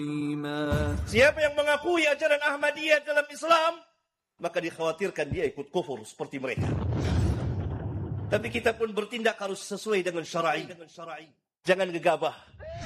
Siapa yang mengakui ajaran Ahmadiyah dalam Islam, maka dikhawatirkan dia ikut kufur seperti mereka. Tapi kita pun bertindak harus sesuai dengan syar'i. Jangan gegabah.